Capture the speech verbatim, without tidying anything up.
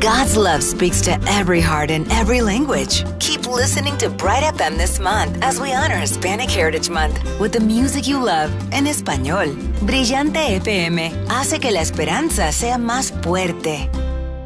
God's love speaks to every heart in every language. Keep listening to Bright F M this month as we honor Hispanic Heritage Month with the music you love en español. Brillante F M hace que la esperanza sea más fuerte.